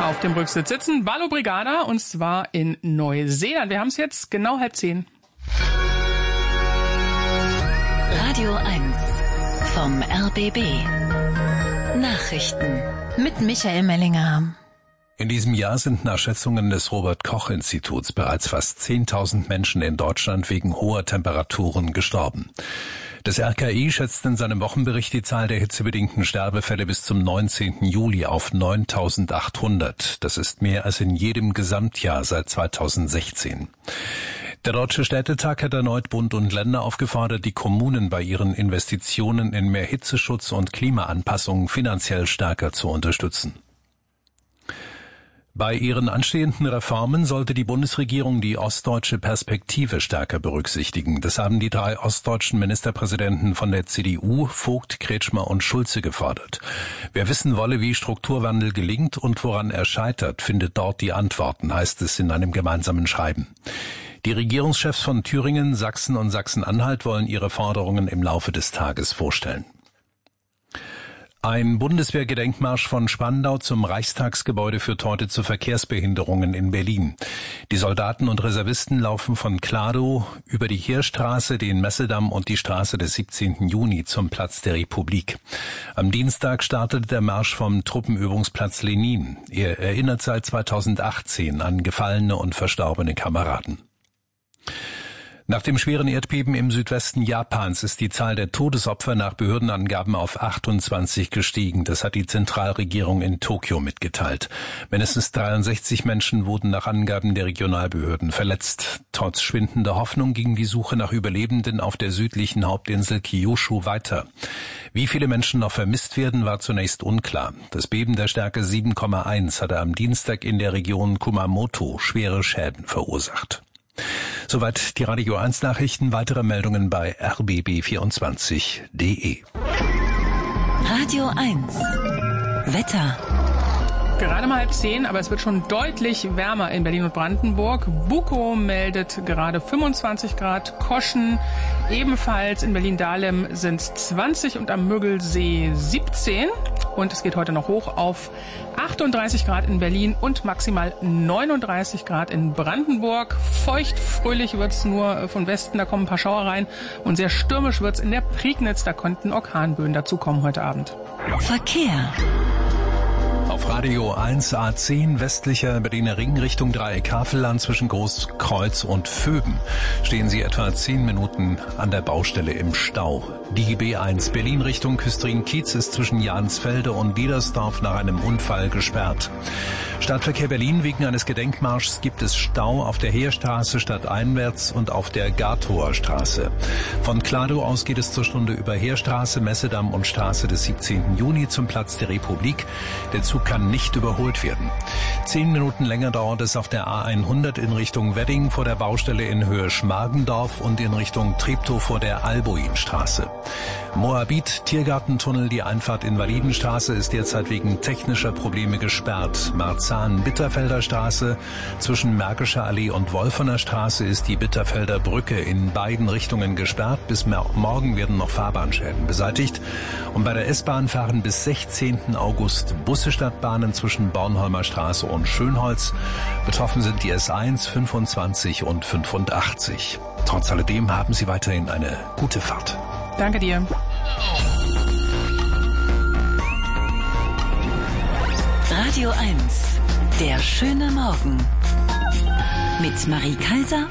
auf dem Rücksitz sitzen Ballo Brigada, und zwar in Neuseeland. Wir haben es jetzt genau 9:30. Radio 1 vom RBB. Nachrichten mit Michael Mellinger. In diesem Jahr sind nach Schätzungen des Robert-Koch-Instituts bereits fast 10.000 Menschen in Deutschland wegen hoher Temperaturen gestorben. Das RKI schätzt in seinem Wochenbericht die Zahl der hitzebedingten Sterbefälle bis zum 19. Juli auf 9.800. Das ist mehr als in jedem Gesamtjahr seit 2016. Der Deutsche Städtetag hat erneut Bund und Länder aufgefordert, die Kommunen bei ihren Investitionen in mehr Hitzeschutz und Klimaanpassung finanziell stärker zu unterstützen. Bei ihren anstehenden Reformen sollte die Bundesregierung die ostdeutsche Perspektive stärker berücksichtigen. Das haben die 3 ostdeutschen Ministerpräsidenten von der CDU, Vogt, Kretschmer und Schulze, gefordert. Wer wissen wolle, wie Strukturwandel gelingt und woran er scheitert, findet dort die Antworten, heißt es in einem gemeinsamen Schreiben. Die Regierungschefs von Thüringen, Sachsen und Sachsen-Anhalt wollen ihre Forderungen im Laufe des Tages vorstellen. Ein Bundeswehrgedenkmarsch von Spandau zum Reichstagsgebäude führt heute zu Verkehrsbehinderungen in Berlin. Die Soldaten und Reservisten laufen von Kladow über die Heerstraße, den Messedamm und die Straße des 17. Juni zum Platz der Republik. Am Dienstag startete der Marsch vom Truppenübungsplatz Lenin. Er erinnert seit 2018 an gefallene und verstorbene Kameraden. Nach dem schweren Erdbeben im Südwesten Japans ist die Zahl der Todesopfer nach Behördenangaben auf 28 gestiegen. Das hat die Zentralregierung in Tokio mitgeteilt. Mindestens 63 Menschen wurden nach Angaben der Regionalbehörden verletzt. Trotz schwindender Hoffnung ging die Suche nach Überlebenden auf der südlichen Hauptinsel Kyushu weiter. Wie viele Menschen noch vermisst werden, war zunächst unklar. Das Beben der Stärke 7,1 hatte am Dienstag in der Region Kumamoto schwere Schäden verursacht. Soweit die Radio 1 Nachrichten. Weitere Meldungen bei rbb24.de. Radio 1 Wetter. Gerade mal 9:30, aber es wird schon deutlich wärmer in Berlin und Brandenburg. Bukow meldet gerade 25 Grad, Koschen ebenfalls, in Berlin-Dahlem sind es 20 und am Müggelsee 17. Und es geht heute noch hoch auf 38 Grad in Berlin und maximal 39 Grad in Brandenburg. Feucht, fröhlich wird's nur von Westen, da kommen ein paar Schauer rein. Und sehr stürmisch wird's in der Prignitz, da könnten Orkanböen dazukommen heute Abend. Verkehr. Auf Radio 1 A10 westlicher Berliner Ring Richtung Dreieck Havelland zwischen Großkreuz und Vöben stehen Sie etwa 10 Minuten an der Baustelle im Stau. Die B1 Berlin Richtung Küstrin-Kiez ist zwischen Jansfelde und Diedersdorf nach einem Unfall gesperrt. Stadtverkehr Berlin: wegen eines Gedenkmarschs gibt es Stau auf der Heerstraße stadteinwärts und auf der Gartower Straße. Von Kladow aus geht es zur Stunde über Heerstraße, Messedamm und Straße des 17. Juni zum Platz der Republik. Der Zug kann nicht überholt werden. 10 Minuten länger dauert es auf der A100 in Richtung Wedding vor der Baustelle in Höhe Schmargendorf und in Richtung Treptow vor der Albuinstraße. Moabit Tiergartentunnel, die Einfahrt Invalidenstraße ist derzeit wegen technischer Probleme gesperrt. Marzahn-Bitterfelder Straße zwischen Märkischer Allee und Wolfener Straße ist die Bitterfelder Brücke in beiden Richtungen gesperrt. Bis morgen werden noch Fahrbahnschäden beseitigt. Und bei der S-Bahn fahren bis 16. August Busse Stadtbahnen zwischen Bornholmer Straße und Schönholz. Betroffen sind die S1, 25 und 85. Trotz alledem haben Sie weiterhin eine gute Fahrt. Danke dir. Radio 1, der schöne Morgen. Mit Marie Kaiser